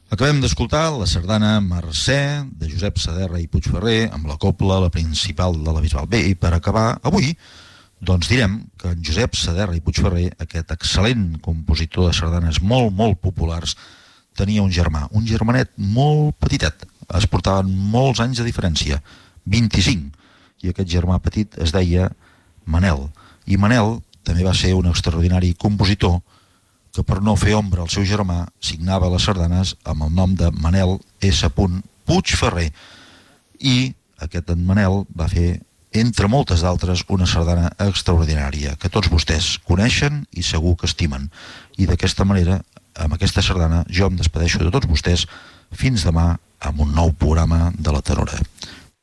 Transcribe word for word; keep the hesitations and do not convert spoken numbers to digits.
Acabem d'escoltar la sardana Mercè, de Josep Saderra i Puigferrer, amb la cobla, la principal de la Bisbal. Bé, i per acabar, avui, doncs direm que en Josep Saderra i Puigferrer, aquest excel·lent compositor de sardanes molt, molt populars, tenia un germà, un germanet molt petitet. Es portaven molts anys de diferència, vint-i-cinc, i aquest germà petit es deia Manel. I Manel també va ser un extraordinari compositor que, per no fer ombra al seu germà, signava les sardanes amb el nom de Manel S. Puigferrer. I aquest en Manel va fer, entre moltes d'altres, una sardana extraordinària que tots vostès coneixen i segur que estimen. I d'aquesta manera, amb aquesta sardana, jo em despedeixo de tots vostès fins demà amb un nou programa de La Tenora.